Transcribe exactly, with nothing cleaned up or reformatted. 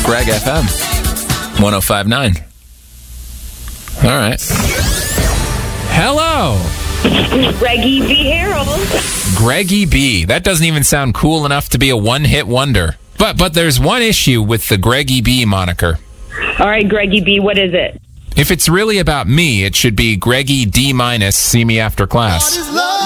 Greg F M. one oh five point nine. All right. Hello. Greggy B. Harold. Greggy B. That doesn't even sound cool enough to be a one-hit wonder. But but there's one issue with the Greggy B moniker. All right, Greggy B, what is it? If it's really about me, it should be Greggy D minus, see me after class.